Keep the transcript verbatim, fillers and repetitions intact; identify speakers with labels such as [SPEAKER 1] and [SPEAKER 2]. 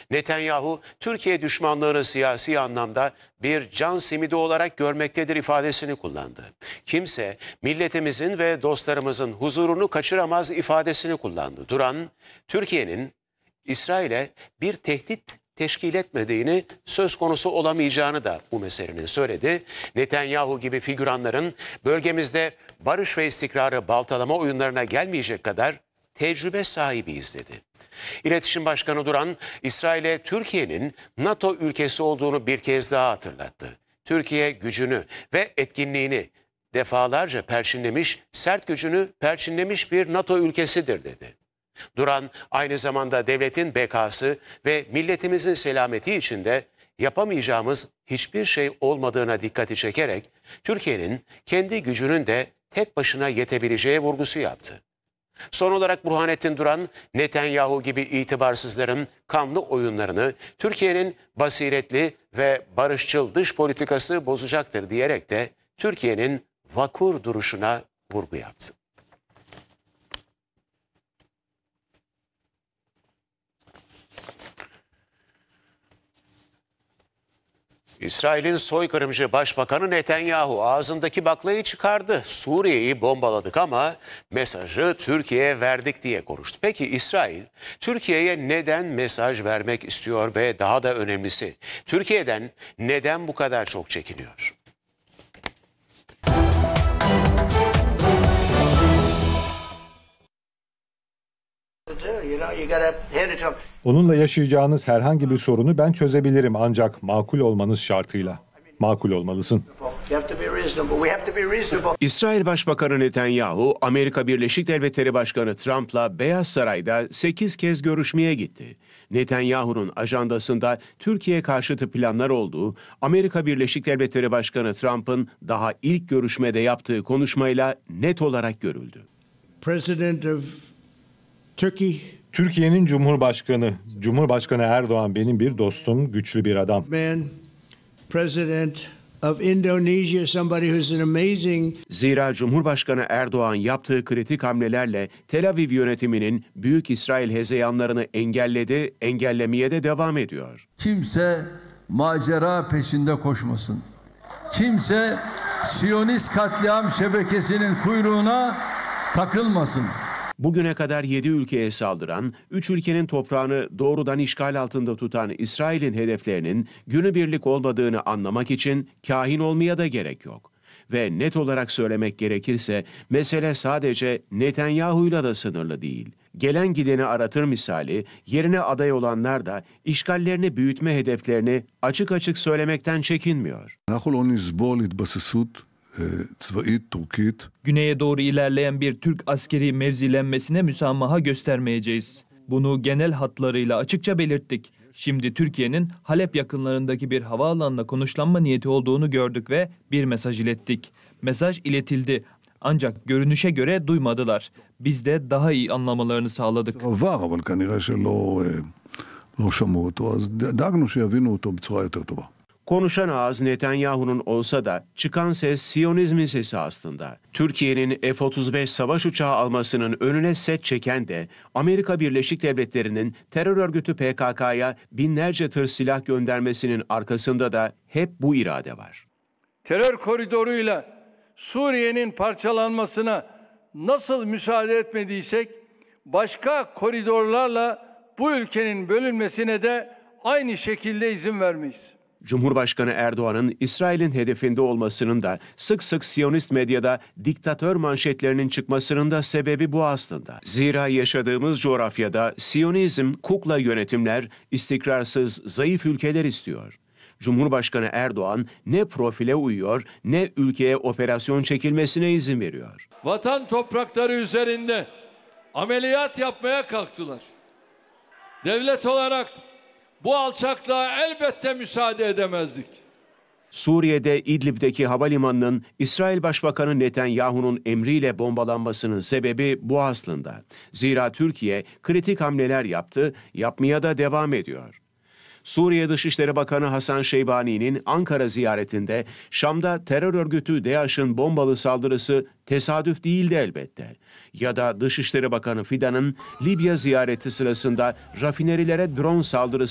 [SPEAKER 1] Netanyahu, Türkiye düşmanlığını siyasi anlamda bir can simidi olarak görmektedir ifadesini kullandı. Kimse milletimizin ve dostlarımızın huzurunu kaçıramaz ifadesini kullandı. Duran, Türkiye'nin İsrail'e bir tehdit teşkil etmediğini, söz konusu olamayacağını da bu meselenin söyledi. Netanyahu gibi figüranların bölgemizde barış ve istikrarı baltalama oyunlarına gelmeyecek kadar tecrübe sahibiyiz dedi. İletişim Başkanı Duran, İsrail'e Türkiye'nin NATO ülkesi olduğunu bir kez daha hatırlattı. Türkiye gücünü ve etkinliğini defalarca perçinlemiş, sert gücünü perçinlemiş bir NATO ülkesidir dedi. Duran aynı zamanda devletin bekası ve milletimizin selameti içinde yapamayacağımız hiçbir şey olmadığına dikkati çekerek Türkiye'nin kendi gücünün de tek başına yetebileceği vurgusu yaptı. Son olarak Burhanettin Duran, Netanyahu gibi itibarsızların kanlı oyunlarını Türkiye'nin basiretli ve barışçıl dış politikası bozacaktır diyerek de Türkiye'nin vakur duruşuna vurgu yaptı. İsrail'in soykırımcı Başbakanı Netanyahu ağzındaki baklayı çıkardı. Suriye'yi bombaladık ama mesajı Türkiye'ye verdik diye konuştu. Peki İsrail, Türkiye'ye neden mesaj vermek istiyor ve daha da önemlisi, Türkiye'den neden bu kadar çok çekiniyor?
[SPEAKER 2] Onunla yaşayacağınız herhangi bir sorunu ben çözebilirim ancak makul olmanız şartıyla. Makul olmalısın.
[SPEAKER 1] İsrail Başbakanı Netanyahu, Amerika Birleşik Devletleri Başkanı Trump'la Beyaz Saray'da sekiz kez görüşmeye gitti. Netanyahu'nun ajandasında Türkiye karşıtı planlar olduğu, Amerika Birleşik Devletleri Başkanı Trump'ın daha ilk görüşmede yaptığı konuşmayla net olarak görüldü.
[SPEAKER 3] President of Turkey.
[SPEAKER 2] Türkiye'nin Cumhurbaşkanı, Cumhurbaşkanı Erdoğan benim bir dostum, güçlü bir adam.
[SPEAKER 3] Man, President of Indonesia, somebody who's an amazing.
[SPEAKER 1] Zira Cumhurbaşkanı Erdoğan yaptığı kritik hamlelerle Tel Aviv yönetiminin Büyük İsrail hezeyanlarını engelledi, engellemeye de devam ediyor.
[SPEAKER 4] Kimse macera peşinde koşmasın. Kimse Siyonist katliam şebekesinin kuyruğuna takılmasın.
[SPEAKER 1] Bugüne kadar yedi ülkeye saldıran, üç ülkenin toprağını doğrudan işgal altında tutan İsrail'in hedeflerinin günübirlik olmadığını anlamak için kahin olmaya da gerek yok. Ve net olarak söylemek gerekirse mesele sadece Netanyahu'yla da sınırlı değil. Gelen gideni aratır misali, yerine aday olanlar da işgallerini büyütme hedeflerini açık açık söylemekten çekinmiyor.
[SPEAKER 5] Güneye doğru ilerleyen bir Türk askeri mevzilenmesine müsamaha göstermeyeceğiz. Bunu genel hatlarıyla açıkça belirttik. Şimdi Türkiye'nin Halep yakınlarındaki bir havaalanına konuşlanma niyeti olduğunu gördük ve bir mesaj ilettik. Mesaj iletildi. Ancak görünüşe göre duymadılar. Biz de daha iyi anlamalarını sağladık.
[SPEAKER 1] Konuşan ağız Netanyahu'nun olsa da çıkan ses Siyonizmin sesi aslında. Türkiye'nin F otuz beş savaş uçağı almasının önüne set çeken de Amerika Birleşik Devletleri'nin terör örgütü P K K'ya binlerce tır silah göndermesinin arkasında da hep bu irade var.
[SPEAKER 6] Terör koridoruyla Suriye'nin parçalanmasına nasıl müsaade etmediysek, başka koridorlarla bu ülkenin bölünmesine de aynı şekilde izin vermeyiz.
[SPEAKER 1] Cumhurbaşkanı Erdoğan'ın İsrail'in hedefinde olmasının da sık sık Siyonist medyada diktatör manşetlerinin çıkmasının da sebebi bu aslında. Zira yaşadığımız coğrafyada Siyonizm, kukla yönetimler, istikrarsız, zayıf ülkeler istiyor. Cumhurbaşkanı Erdoğan ne profile uyuyor ne ülkeye operasyon çekilmesine izin veriyor.
[SPEAKER 6] Vatan toprakları üzerinde ameliyat yapmaya kalktılar. Devlet olarak bu alçaklığa elbette müsaade edemezdik.
[SPEAKER 1] Suriye'de İdlib'deki havalimanının İsrail Başbakanı Netanyahu'nun emriyle bombalanmasının sebebi bu aslında. Zira Türkiye kritik hamleler yaptı, yapmaya da devam ediyor. Suriye Dışişleri Bakanı Hasan Şeybani'nin Ankara ziyaretinde Şam'da terör örgütü DAEŞ'in bombalı saldırısı tesadüf değildi elbette. Ya da Dışişleri Bakanı Fidan'ın Libya ziyareti sırasında rafinerilere drone saldırısı